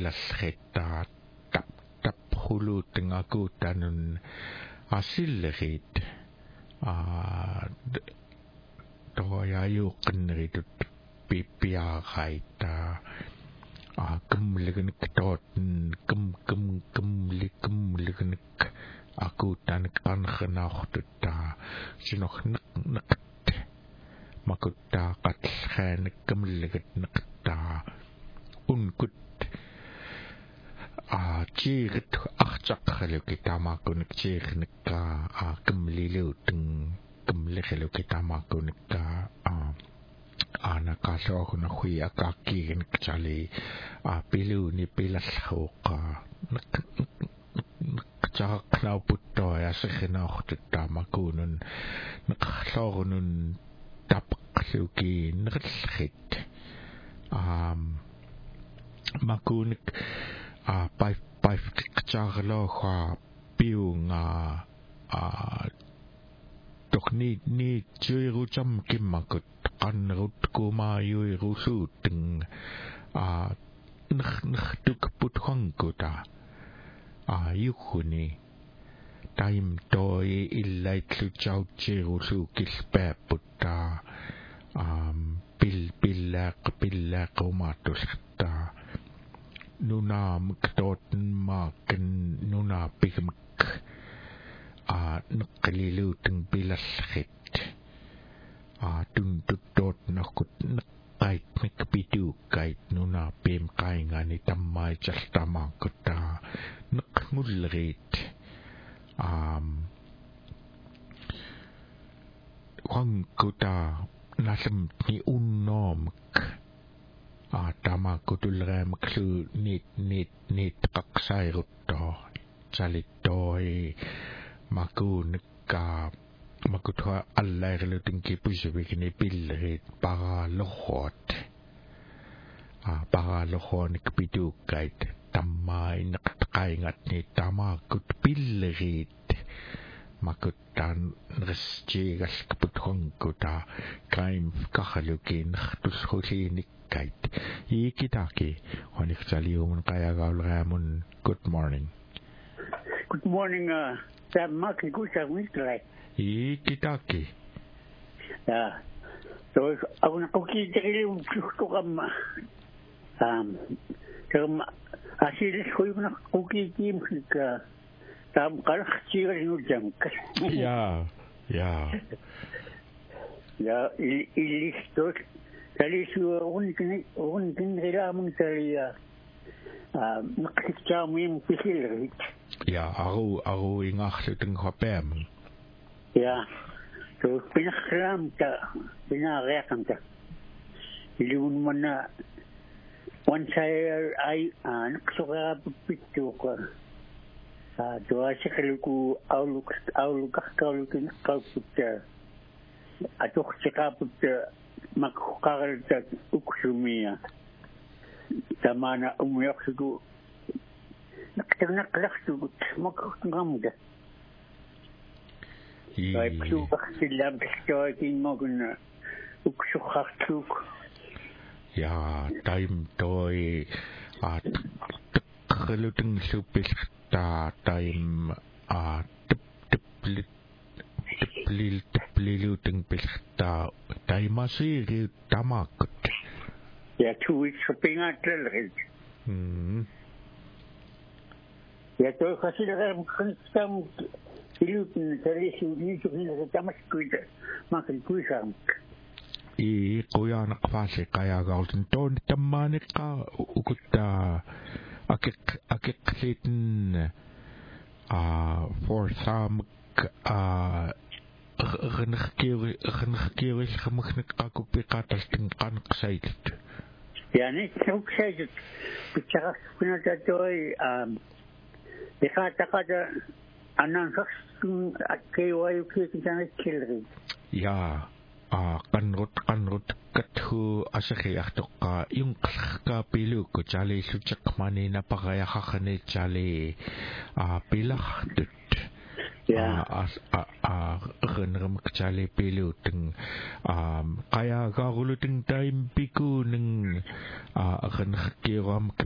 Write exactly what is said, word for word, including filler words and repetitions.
pilallettaa tap taphuluutengakuuttanun asillerit a toyajuuqqinneritut pipiaaqaita a kumligenik tootn kum kum kumlikumligenik akuuttanik qanqanaortutta sinorneq neqt makuttaa qatlxaanik kumliget neqtaa unkut a tiirit artaqaluki taamaakunik tiirnikka a kumliluuteng kumligeluki taamaakunikka a ana kasoorna hui akakkiigenik tali a piluuni pilallhuuqa neqtaaqnauputtoa yaserinaortuttaa makuunun neqarloornun tapaqluki neqillrit um makuunik a paif paif tiqtaarlooqa piunga a tokni ni tiirutam kimmakut qannerut kumaayuirusuuteng a nernertuk putqankuta a yuhuni taim toi illaitlutsautsiiruluukilpaaputta um pil pillaaq pillaaqumaatusqta nunaamik tootnmaakken nunaapigmek a neqqaliluuteng pilallrit a tuntuttootnerkut neqqait nekpituukkait nunaapiim qaingani tammaitsaltamaakutta neqqngullerit um qankuta nalamni unnoomik a tamaakutulleramiklu nit nit nit qaqsairutto salittoi makuunikka makutwa allairluteng kipusuvigni pillerit paraalorruat a paraalorruanik pituukkait tammaai neqtaqaingatni tamaakut pillerit makuttaan nerstiigalkputqankuta kaim qarluki nertullruliinikkait iikitaki oniktsaliumun qayagaulraamun good morning. Good morning, uh, Sam Maki Kusawinklai. Iikitaki. Yeah. So, ako na kukitili gusto ka ma. Um, so, asilis ko yung nakukitim ka. Tam kalakchira yung junk. Yeah, yeah. Yeah, ilistos. Salisu, unikin, unikin kailangan saliya. Um, nakikita mo yung pisilrit. Ja, aru aru ingarluteng qapaam. Ja. So pinakramta, pinarekamta. Ilun mana once I I naksuka pittu ko. Ah, doa sikaluku auluk auluk kalukin kalputta. Atok sikaputta makkaralta uksumia. Tamana umyaksugu naktarnaklaksugut makkamda ay psuqsillam bistoikin mogna uksuqartuk ja taim toi at khuluteng supilta taim a teplit teplil tepliluteng pilta taimasiri tamakut ja two weeks pingatlel hmm ja to khasilam khansam ilutun tarisu nitukina tamaskuita makan kuisam i qoyanaq faase qayagaulten toon tammaaniqqa ukutta akik akiqliten a for some a gnerkiuri gnerkiuri khamkhnik qakupiqatalten qanqsailt yani suksajut picharas pinatoi um ikataqada anan khastun akkewayu kitan kilri ja a qanrut qanrut kathu asakhi artoqqa yunqallqa piluku chali suchaqmani napaqayaqaqni chali a pilartut ja a a gnerm chali piluteng um qaya garuluteng taim piku ning a gnerkiram